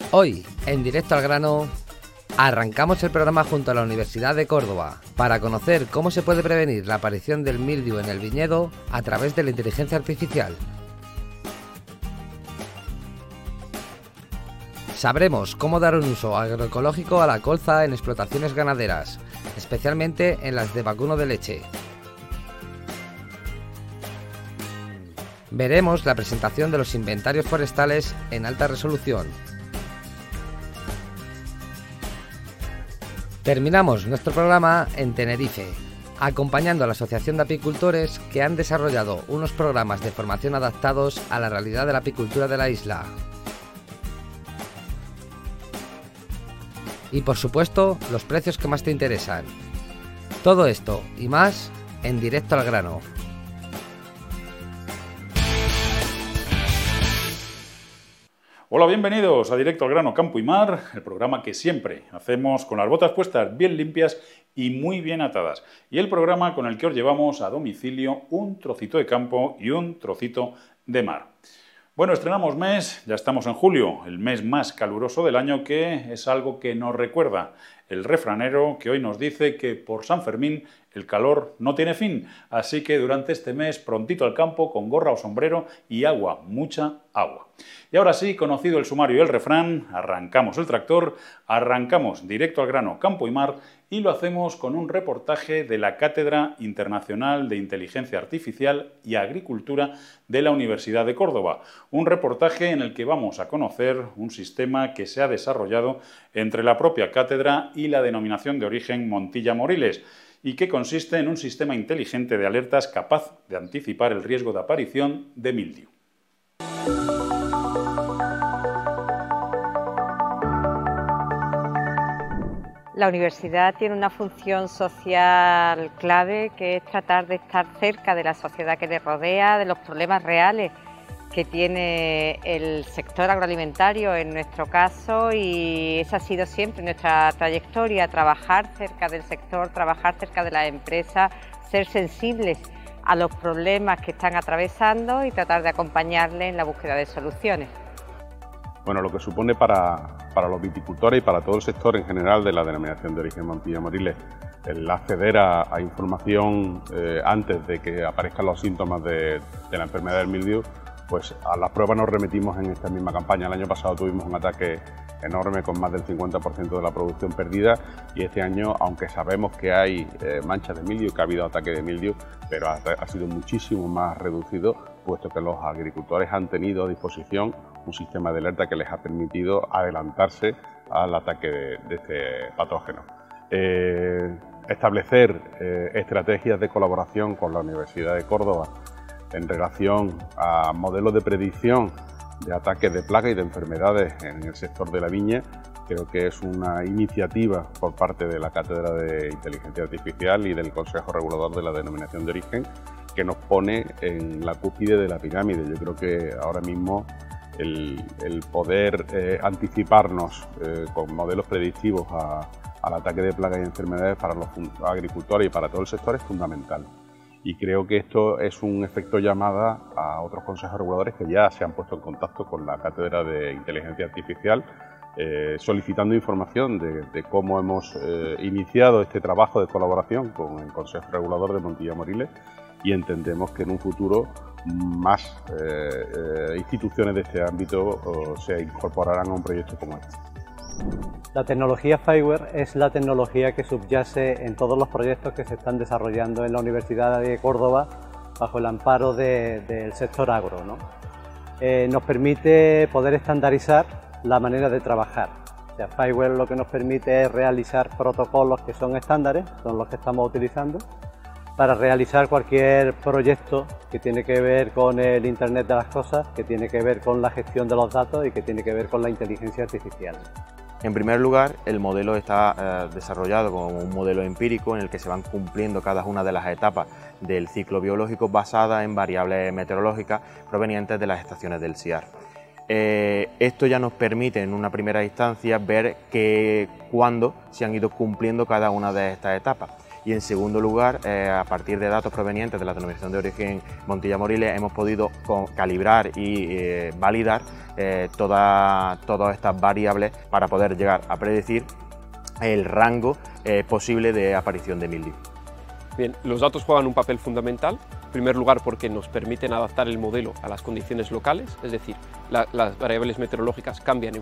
Hoy, en Directo al Grano, arrancamos el programa junto a la Universidad de Córdoba para conocer cómo se puede prevenir la aparición del mildiu en el viñedo a través de la inteligencia artificial. Sabremos cómo dar un uso agroecológico a la colza en explotaciones ganaderas, especialmente en las de vacuno de leche. Veremos la presentación de los inventarios forestales en alta resolución. Terminamos nuestro programa en Tenerife, acompañando a la Asociación de Apicultores que han desarrollado unos programas de formación adaptados a la realidad de la apicultura de la isla. Y por supuesto, los precios que más te interesan. Todo esto y más en Directo al Grano. Hola, bienvenidos a Directo al Grano, Campo y Mar, el programa que siempre hacemos con las botas puestas bien limpias y muy bien atadas. Y el programa con el que os llevamos a domicilio un trocito de campo y un trocito de mar. Bueno, estrenamos mes, ya estamos en julio, el mes más caluroso del año, que es algo que nos recuerda el refranero que hoy nos dice que por San Fermín el calor no tiene fin. Así que durante este mes, prontito al campo, con gorra o sombrero y agua, mucha agua. Y ahora sí, conocido el sumario y el refrán, arrancamos el tractor, arrancamos Directo al Grano, Campo y Mar, y lo hacemos con un reportaje de la Cátedra Internacional de Inteligencia Artificial y Agricultura de la Universidad de Córdoba. Un reportaje en el que vamos a conocer un sistema que se ha desarrollado entre la propia cátedra y la denominación de origen Montilla Moriles, y que consiste en un sistema inteligente de alertas capaz de anticipar el riesgo de aparición de mildiu. La universidad tiene una función social clave, que es tratar de estar cerca de la sociedad que le rodea, de los problemas reales que tiene el sector agroalimentario en nuestro caso, y esa ha sido siempre nuestra trayectoria: trabajar cerca del sector, trabajar cerca de las empresas, ser sensibles a los problemas que están atravesando y tratar de acompañarles en la búsqueda de soluciones. Bueno, lo que supone para los viticultores y para todo el sector en general de la denominación de origen Montilla Moriles el acceder a información antes de que aparezcan los síntomas de la enfermedad del mildiu, pues a las pruebas nos remitimos en esta misma campaña. El año pasado tuvimos un ataque enorme con más del 50% de la producción perdida, y este año, aunque sabemos que hay manchas de mildiu, que ha habido ataque de mildiu, pero ha sido muchísimo más reducido, puesto que los agricultores han tenido a disposición un sistema de alerta que les ha permitido adelantarse al ataque de este patógeno. Establecer estrategias de colaboración con la Universidad de Córdoba en relación a modelos de predicción de ataques de plagas y de enfermedades en el sector de la viña, creo que es una iniciativa por parte de la Cátedra de Inteligencia Artificial y del Consejo Regulador de la Denominación de Origen, que nos pone en la cúspide de la pirámide. Yo creo que ahora mismo el poder anticiparnos con modelos predictivos al ataque de plagas y enfermedades para los agricultores y para todo el sector es fundamental. Y creo que esto es un efecto llamada a otros consejos reguladores que ya se han puesto en contacto con la Cátedra de Inteligencia Artificial, solicitando información de cómo hemos iniciado este trabajo de colaboración con el Consejo Regulador de Montilla Moriles, y entendemos que en un futuro más instituciones de este ámbito se incorporarán a un proyecto como este. La tecnología FiWare es la tecnología que subyace en todos los proyectos que se están desarrollando en la Universidad de Córdoba bajo el amparo del sector agro, ¿no? Nos permite poder estandarizar la manera de trabajar. O sea, FiWare lo que nos permite es realizar protocolos que son estándares, son los que estamos utilizando, para realizar cualquier proyecto que tiene que ver con el Internet de las cosas, que tiene que ver con la gestión de los datos y que tiene que ver con la inteligencia artificial. En primer lugar, el modelo está desarrollado como un modelo empírico en el que se van cumpliendo cada una de las etapas del ciclo biológico basada en variables meteorológicas provenientes de las estaciones del SIAR. Esto ya nos permite en una primera instancia ver cuándo se han ido cumpliendo cada una de estas etapas. Y en segundo lugar, a partir de datos provenientes de la denominación de origen Montilla Moriles, hemos podido calibrar y validar todas estas variables para poder llegar a predecir el rango posible de aparición de mildiu. Bien, los datos juegan un papel fundamental, en primer lugar porque nos permiten adaptar el modelo a las condiciones locales, es decir, las variables meteorológicas cambian